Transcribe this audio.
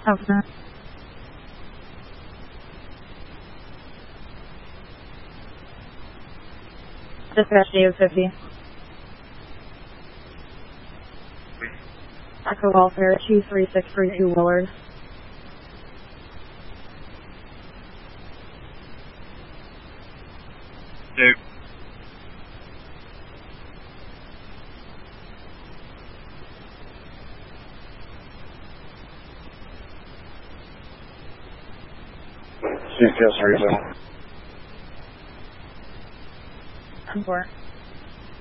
Over. Dispatch DO50. Echo Welfare 23632 Willard. Two. CCS 37. 4.